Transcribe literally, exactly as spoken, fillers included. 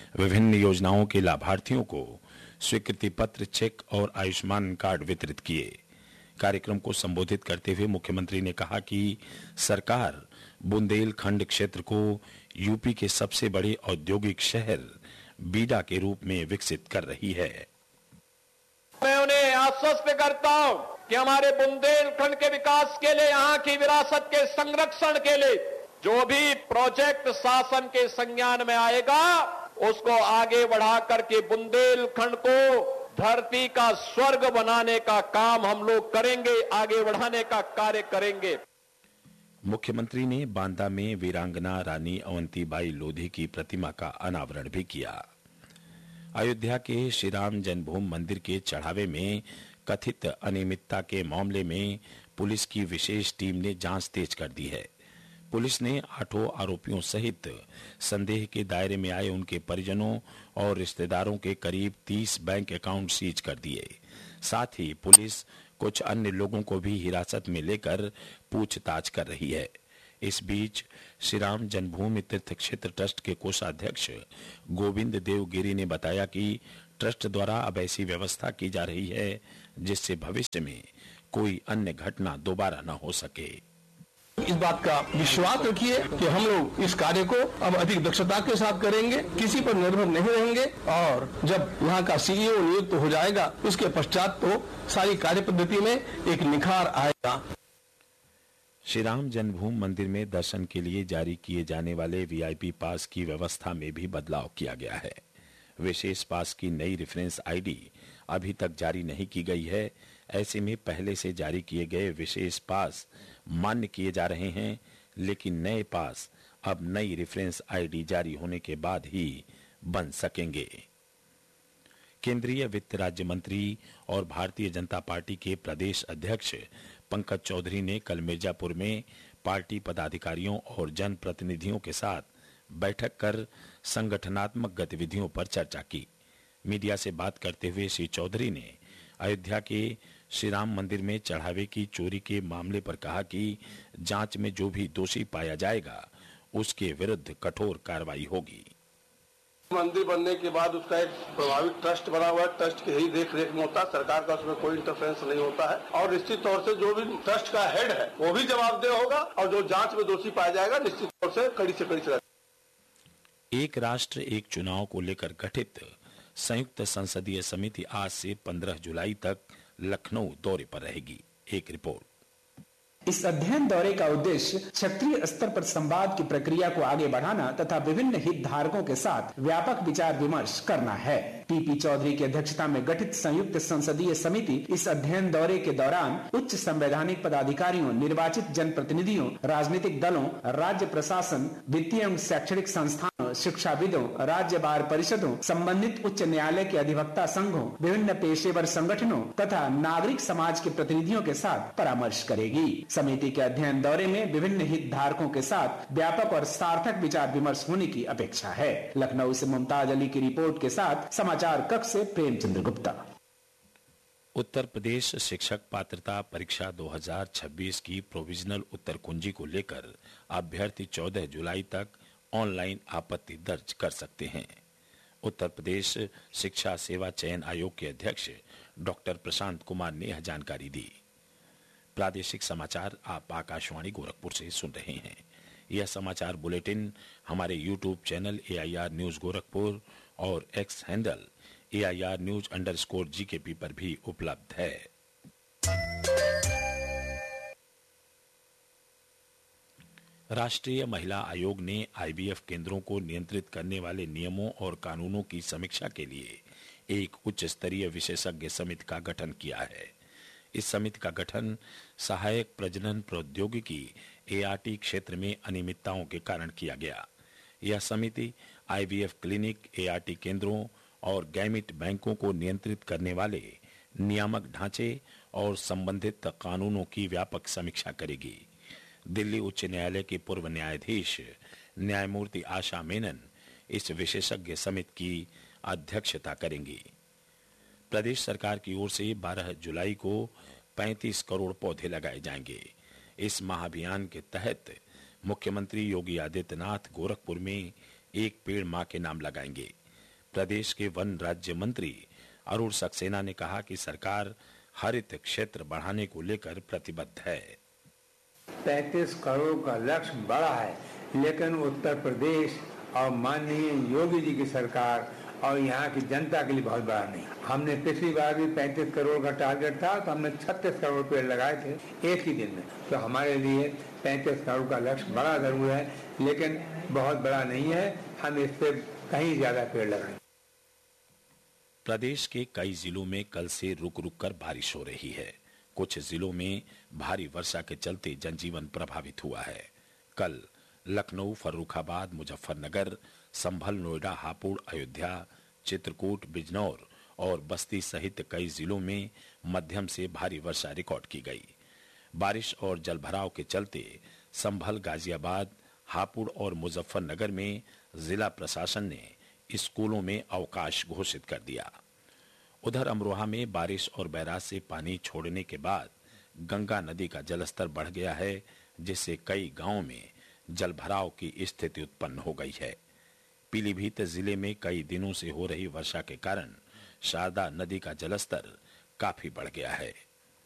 विभिन्न योजनाओं के लाभार्थियों को स्वीकृति पत्र, चेक और आयुष्मान कार्ड वितरित किए। कार्यक्रम को संबोधित करते हुए मुख्यमंत्री ने कहा कि सरकार बुंदेलखंड क्षेत्र को यूपी के सबसे बड़े औद्योगिक शहर बीडा के रूप में विकसित कर रही है। मैं उन्हें आश्वस्त करता हूं कि हमारे बुंदेलखंड के विकास के लिए, यहाँ की विरासत के संरक्षण के लिए जो भी प्रोजेक्ट शासन के संज्ञान में आएगा उसको आगे बढ़ा करके बुंदेलखंड को धरती का स्वर्ग बनाने का काम हम लोग करेंगे, आगे बढ़ाने का कार्य करेंगे। मुख्यमंत्री ने बांदा में वीरांगना रानी अवंतीबाई लोधी की प्रतिमा का अनावरण भी किया। अयोध्या के श्री राम जन्मभूमि मंदिर के चढ़ावे में कथित अनियमितता के मामले में पुलिस की विशेष टीम ने जांच तेज कर दी है। पुलिस ने आठों आरोपियों सहित संदेह के दायरे में आए उनके परिजनों और रिश्तेदारों के करीब तीस बैंक अकाउंट सीज कर दिए। साथ ही पुलिस कुछ अन्य लोगों को भी हिरासत में लेकर पूछताछ कर रही है। इस बीच श्री राम जन्मभूमि तीर्थ क्षेत्र ट्रस्ट के कोषाध्यक्ष गोविंद देव गिरी ने बताया कि ट्रस्ट द्वारा अब ऐसी व्यवस्था की जा रही है जिससे भविष्य में कोई अन्य घटना दोबारा न हो सके। इस बात का विश्वास रखिए कि हम लोग इस कार्य को अब अधिक दक्षता के साथ करेंगे, किसी पर निर्भर नहीं रहेंगे और जब यहाँ का सीईओ नियुक्त हो जाएगा उसके पश्चात तो सारी कार्य पद्धति में एक निखार आएगा। श्री राम जन्मभूमि मंदिर में दर्शन के लिए जारी किए जाने वाले वीआईपी पास की व्यवस्था में भी बदलाव किया गया है। विशेष पास की नई रेफरेंस आईडी अभी तक जारी नहीं की गई है। ऐसे में पहले से जारी किए गए विशेष पास मान्य किए जा रहे हैं, लेकिन नए पास अब नई रेफरेंस आईडी जारी होने के बाद ही बन सकेंगे। केंद्रीय वित्त राज्य मंत्री और भारतीय जनता पार्टी के प्रदेश अध्यक्ष पंकज चौधरी ने कल मिर्जापुर में पार्टी पदाधिकारियों और जनप्रतिनिधियों के साथ बैठक कर संगठनात्मक गतिविधियों पर चर्चा की। मीडिया से बात करते हुए श्री चौधरी ने अयोध्या के श्री राम मंदिर में चढ़ावे की चोरी के मामले पर कहा कि जांच में जो भी दोषी पाया जाएगा उसके विरुद्ध कठोर कार्रवाई होगी। मंदिर बनने के बाद उसका एक प्रभावित ट्रस्ट बना हुआ है, ट्रस्ट की ही देख रेख में होता है, सरकार का उसमें कोई इंटरफेरेंस नहीं होता है और निश्चित तौर से जो भी ट्रस्ट का हेड है वो भी जवाबदेह होगा और जो जांच में दोषी पाया जाएगा निश्चित तौर से कड़ी से कड़ी सजा। एक राष्ट्र एक चुनाव को लेकर गठित संयुक्त संसदीय समिति आज से पंद्रह जुलाई तक लखनऊ दौरे पर रहेगी। एक रिपोर्ट। इस अध्ययन दौरे का उद्देश्य क्षेत्रीय स्तर पर संवाद की प्रक्रिया को आगे बढ़ाना तथा विभिन्न हितधारकों के साथ व्यापक विचार विमर्श करना है। पीपी चौधरी की अध्यक्षता में गठित संयुक्त संसदीय समिति इस अध्ययन दौरे के दौरान उच्च संवैधानिक पदाधिकारियों, निर्वाचित जनप्रतिनिधियों, राजनीतिक दलों, राज्य प्रशासन, वित्तीय एवं शैक्षणिक संस्थानों, शिक्षाविदों, राज्य बार परिषदों, संबंधित उच्च न्यायालय के अधिवक्ता संघों, विभिन्न पेशेवर संगठनों तथा नागरिक समाज के प्रतिनिधियों के साथ परामर्श करेगी। समिति के अध्ययन दौरे में विभिन्न हितधारकों के साथ व्यापक और सार्थक विचार विमर्श होने की अपेक्षा है। लखनऊ से मुमताज अली की रिपोर्ट के साथ समाचार कक्ष से प्रेमचंद्र गुप्ता। उत्तर प्रदेश शिक्षक पात्रता परीक्षा दो हज़ार छब्बीस की प्रोविजनल उत्तर कुंजी को लेकर अभ्यर्थी चौदह जुलाई तक ऑनलाइन आपत्ति दर्ज कर सकते हैं। उत्तर प्रदेश शिक्षा सेवा चयन आयोग के अध्यक्ष डॉक्टर प्रशांत कुमार ने यह जानकारी दी। प्रादेशिक समाचार आप आकाशवाणी गोरखपुर से सुन रहे हैं। यह समाचार बुलेटिन हमारे YouTube channel A I R news Gorakhpur और x handle A I R news underscore G के पी पर भी उपलब्ध है। राष्ट्रीय महिला आयोग ने आई वी एफ केंद्रों को नियंत्रित करने वाले नियमों और कानूनों की समीक्षा के लिए एक उच्च स्तरीय विशेषज्ञ समिति का गठन किया है। इस समिति का गठन सहायक प्रजनन प्रौद्योगिकी ए आर टी क्षेत्र में अनियमितताओं के कारण किया गया। यह समिति आई V F clinic, A R T केंद्रों और गैमिट बैंकों को नियंत्रित करने वाले नियामक ढांचे और संबंधित कानूनों की व्यापक समीक्षा करेगी। दिल्ली उच्च न्यायालय के पूर्व न्यायाधीश न्यायमूर्ति आशा मेनन इस विशेषज्ञ समिति की अध्यक्षता करेंगी। प्रदेश सरकार की ओर से बारह जुलाई को पैंतीस करोड़ पौधे लगाए जाएंगे। इस महाअभियान के तहत मुख्यमंत्री योगी आदित्यनाथ गोरखपुर में एक पेड़ मां के नाम लगाएंगे। प्रदेश के वन राज्य मंत्री अरुण सक्सेना ने कहा कि सरकार हरित क्षेत्र बढ़ाने को लेकर प्रतिबद्ध है। पैंतीस करोड़ का लक्ष्य बड़ा है, लेकिन उत्तर प्रदेश और माननीय योगी जी की सरकार और यहाँ की जनता के लिए बहुत बड़ा नहीं। हमने पिछली बार भी पैंतीस करोड़ का टारगेट था, तो हमने छत्तीस करोड़ पेड़ लगाए थे एक ही दिन में। तो हमारे लिए पैंतीस करोड़ का लक्ष्य बड़ा जरूर है, लेकिन बहुत बड़ा नहीं है। हम इससे कहीं ज्यादा पेड़ लगाएंगे। प्रदेश के कई जिलों में कल से रुक रुक कर बारिश हो रही है। कुछ जिलों में भारी वर्षा के चलते जनजीवन प्रभावित हुआ है। कल लखनऊ, फर्रुखाबाद, मुजफ्फरनगर, संभल, नोएडा, हापुड़, अयोध्या, चित्रकूट, बिजनौर और बस्ती सहित कई जिलों में मध्यम से भारी वर्षा रिकॉर्ड की गई। बारिश और जलभराव के चलते संभल, गाजियाबाद, हापुड़ और मुजफ्फरनगर में जिला प्रशासन ने स्कूलों में अवकाश घोषित कर दिया। उधर अमरोहा में बारिश और बैराज से पानी छोड़ने के बाद गंगा नदी का जलस्तर बढ़ गया है, जिससे कई गांवों में जलभराव की स्थिति उत्पन्न हो गई है। पीलीभीत जिले में कई दिनों से हो रही वर्षा के कारण शारदा नदी का जलस्तर काफी बढ़ गया है।